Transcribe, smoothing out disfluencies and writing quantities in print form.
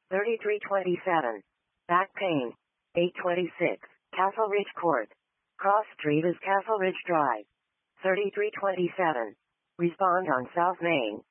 3327. Back pain. 826. Castle Ridge Court. Cross Street is Castle Ridge Drive. 3327. Respond on South Main.